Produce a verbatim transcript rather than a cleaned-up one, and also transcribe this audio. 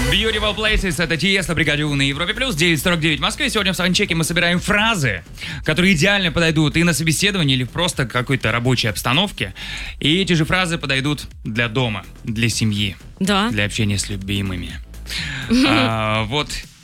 Beautiful Places — это Тиеста, Бригаде У на Европе Плюс, девять сорок девять в Москве. Сегодня в саундчеке мы собираем фразы, которые идеально подойдут и на собеседовании, или просто какой-то рабочей обстановке. И эти же фразы подойдут для дома, для семьи, Да. для общения с любимыми. А, вот